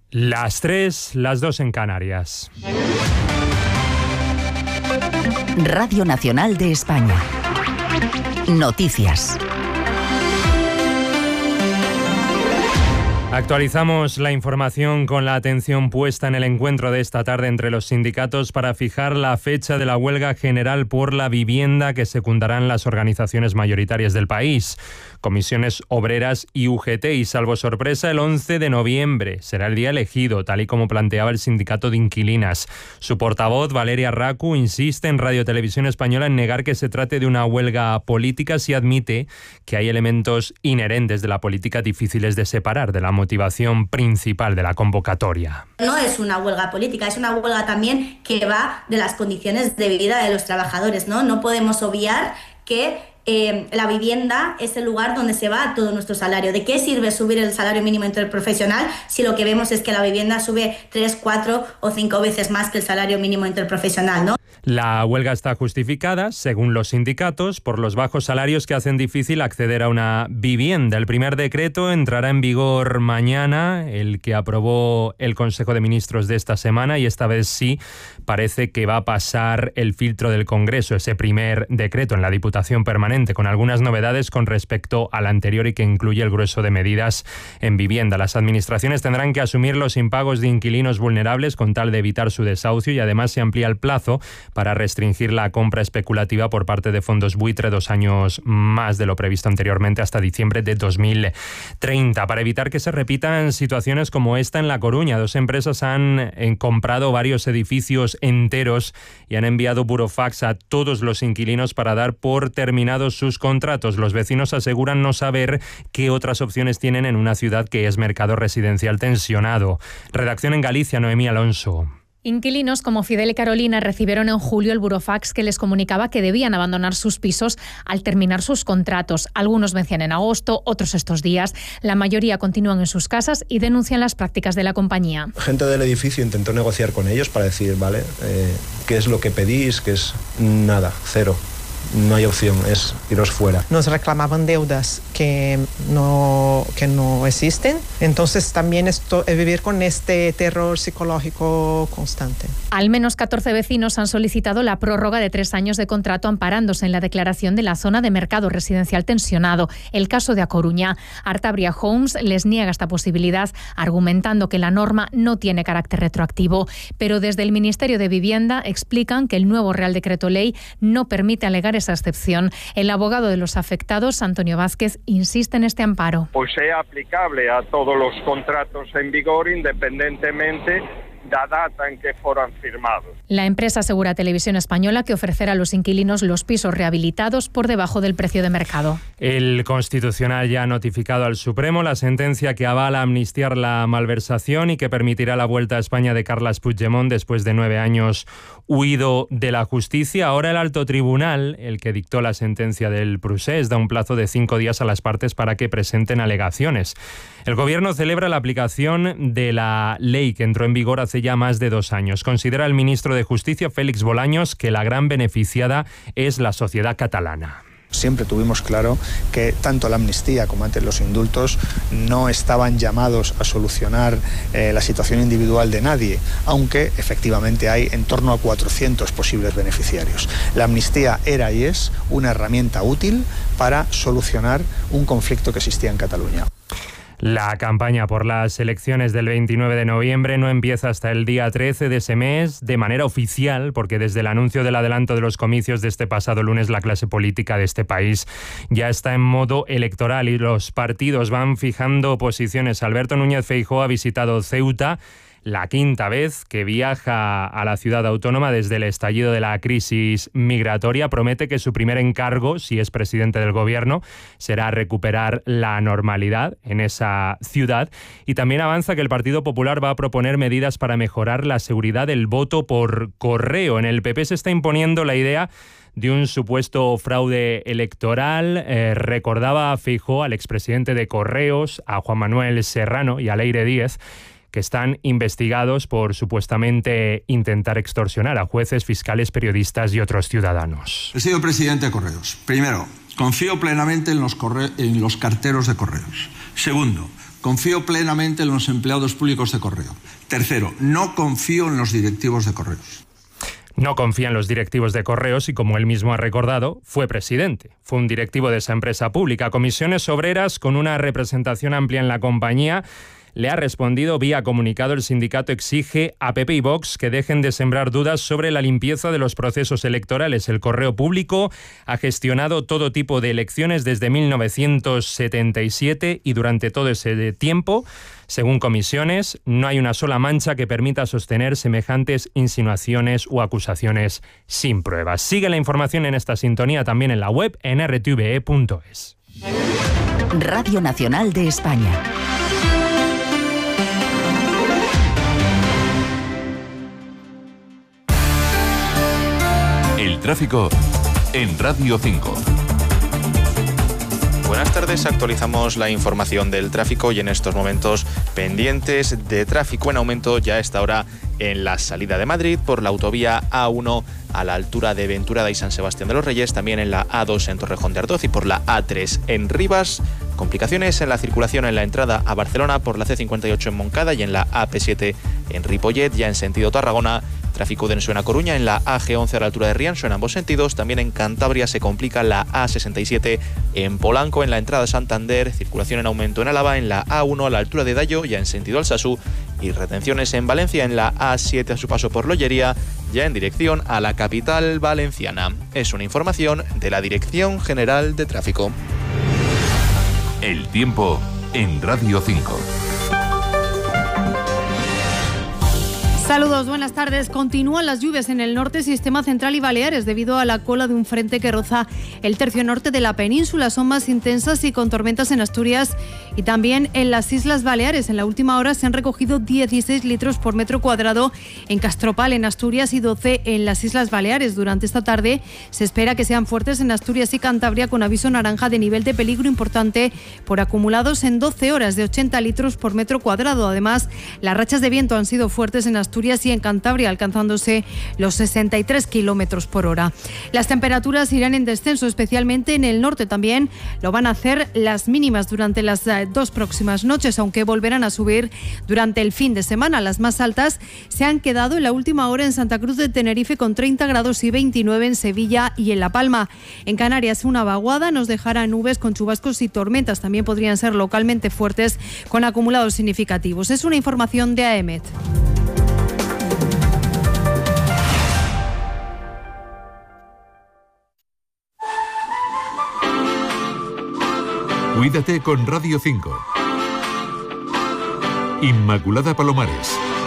Las 3, las 2 en Canarias. Radio Nacional de España. Noticias. Actualizamos la información con la atención puesta en el encuentro de esta tarde entre los sindicatos para fijar la fecha de la huelga general por la vivienda que secundarán las organizaciones mayoritarias del país. Comisiones Obreras y UGT, y salvo sorpresa, el 11 de noviembre será el día elegido, tal y como planteaba el sindicato de inquilinas. Su portavoz, Valeria Racu, insiste en Radio Televisión Española en negar que se trate de una huelga política, si admite que hay elementos inherentes de la política difíciles de separar de la motivación principal de la convocatoria. No es una huelga política, es una huelga también que va de las condiciones de vida de los trabajadores, ¿no? No podemos obviar que la vivienda es el lugar donde se va todo nuestro salario. ¿De qué sirve subir el salario mínimo interprofesional si lo que vemos es que la vivienda sube 3, 4 o 5 veces más que el salario mínimo interprofesional, ¿no? La huelga está justificada, según los sindicatos, por los bajos salarios que hacen difícil acceder a una vivienda. El primer decreto entrará en vigor mañana, el que aprobó el Consejo de Ministros de esta semana, y esta vez sí parece que va a pasar el filtro del Congreso, ese primer decreto en la Diputación Permanente, con algunas novedades con respecto al anterior y que incluye el grueso de medidas en vivienda. Las administraciones tendrán que asumir los impagos de inquilinos vulnerables con tal de evitar su desahucio, y además se amplía el plazo para restringir la compra especulativa por parte de fondos buitre 2 años más de lo previsto anteriormente, hasta diciembre de 2030. Para evitar que se repitan situaciones como esta en La Coruña, 2 empresas han comprado varios edificios enteros y han enviado burofax a todos los inquilinos para dar por terminados sus contratos. Los vecinos aseguran no saber qué otras opciones tienen en una ciudad que es mercado residencial tensionado. Redacción en Galicia, Noemí Alonso. Inquilinos como Fidel y Carolina recibieron en julio el burofax que les comunicaba que debían abandonar sus pisos al terminar sus contratos. Algunos vencían en agosto, otros estos días. La mayoría continúan en sus casas y denuncian las prácticas de la compañía. Gente del edificio intentó negociar con ellos para decir, vale, ¿qué es lo que pedís? Que es nada, cero. No hay opción, es iros fuera. Nos reclamaban deudas que no existen, entonces también es vivir con este terror psicológico constante. Al menos 14 vecinos han solicitado la prórroga de 3 años de contrato amparándose en la declaración de la zona de mercado residencial tensionado. El caso de A Coruña. Artabria Homes les niega esta posibilidad, argumentando que la norma no tiene carácter retroactivo. Pero desde el Ministerio de Vivienda explican que el nuevo Real Decreto Ley no permite alegar esa excepción. El abogado de los afectados, Antonio Vázquez, insiste en este amparo. Pues es aplicable a todos los contratos en vigor, independientemente da data en que fueron firmados. La empresa asegura a Televisión Española que ofrecerá a los inquilinos los pisos rehabilitados por debajo del precio de mercado. El Constitucional ya ha notificado al Supremo la sentencia que avala amnistiar la malversación y que permitirá la vuelta a España de Carles Puigdemont después de 9 años huido de la justicia. Ahora el alto tribunal, el que dictó la sentencia del procés, da un plazo de 5 días a las partes para que presenten alegaciones. El Gobierno celebra la aplicación de la ley que entró en vigor hace ya más de 2 años. Considera el ministro de Justicia, Félix Bolaños, que la gran beneficiada es la sociedad catalana. Siempre tuvimos claro que tanto la amnistía como antes los indultos no estaban llamados a solucionar la situación individual de nadie, aunque efectivamente hay en torno a 400 posibles beneficiarios. La amnistía era y es una herramienta útil para solucionar un conflicto que existía en Cataluña. La campaña por las elecciones del 29 de noviembre no empieza hasta el día 13 de ese mes de manera oficial, porque desde el anuncio del adelanto de los comicios de este pasado lunes la clase política de este país ya está en modo electoral y los partidos van fijando posiciones. Alberto Núñez Feijóo ha visitado Ceuta, la 5ª vez que viaja a la ciudad autónoma desde el estallido de la crisis migratoria. Promete que su primer encargo, si es presidente del gobierno, será recuperar la normalidad en esa ciudad. Y también avanza que el Partido Popular va a proponer medidas para mejorar la seguridad del voto por correo. En el PP se está imponiendo la idea de un supuesto fraude electoral. Recordaba a Feijóo, al expresidente de Correos, a Juan Manuel Serrano y a Leire Díez, que están investigados por supuestamente intentar extorsionar a jueces, fiscales, periodistas y otros ciudadanos. He sido presidente de Correos. Primero, confío plenamente en los carteros de Correos. Segundo, confío plenamente en los empleados públicos de Correo. Tercero, no confío en los directivos de Correos. No confía en los directivos de Correos y, como él mismo ha recordado, fue presidente. Fue un directivo de esa empresa pública. Comisiones Obreras, con una representación amplia en la compañía, le ha respondido vía comunicado. El sindicato exige a PP y Vox que dejen de sembrar dudas sobre la limpieza de los procesos electorales. El Correo Público ha gestionado todo tipo de elecciones desde 1977 y durante todo ese tiempo, según Comisiones, no hay una sola mancha que permita sostener semejantes insinuaciones o acusaciones sin pruebas. Sigue la información en esta sintonía también en la web en rtve.es. Radio Nacional de España. El tráfico en Radio 5. Buenas tardes, actualizamos la información del tráfico y en estos momentos pendientes de tráfico en aumento ya a esta hora en la salida de Madrid por la autovía A1 a la altura de Venturada y San Sebastián de los Reyes, también en la A2 en Torrejón de Ardoz y por la A3 en Rivas. Complicaciones en la circulación en la entrada a Barcelona por la C58 en Moncada y en la AP7 en Ripollet, ya en sentido Tarragona. Tráfico denso en A Coruña, en la AG11 a la altura de Rianxo en ambos sentidos. También en Cantabria se complica la A67 en Polanco, en la entrada a Santander. Circulación en aumento en Álava, en la A1 a la altura de Dayo, ya en sentido Alsasú. Y retenciones en Valencia, en la A7 a su paso por Lollería, ya en dirección a la capital valenciana. Es una información de la Dirección General de Tráfico. El tiempo en Radio 5. Saludos, buenas tardes. Continúan las lluvias en el norte, sistema central y Baleares debido a la cola de un frente que roza el tercio norte de la península. Son más intensas y con tormentas en Asturias y también en las Islas Baleares. En la última hora se han recogido 16 litros por metro cuadrado en Castropal, en Asturias, y 12 en las Islas Baleares. Durante esta tarde se espera que sean fuertes en Asturias y Cantabria, con aviso naranja de nivel de peligro importante por acumulados en 12 horas de 80 litros por metro cuadrado. Además, las rachas de viento han sido fuertes en Asturias y en Cantabria, alcanzándose los 63 kilómetros por hora. Las temperaturas irán en descenso, especialmente en el norte. También lo van a hacer las mínimas durante las dos próximas noches, aunque volverán a subir durante el fin de semana. Las más altas se han quedado en la última hora en Santa Cruz de Tenerife, con 30 grados y 29 en Sevilla y en La Palma. En Canarias, una vaguada nos dejará nubes con chubascos y tormentas. También podrían ser localmente fuertes con acumulados significativos. Es una información de AEMET. Cuídate con Radio 5. Inmaculada Palomares.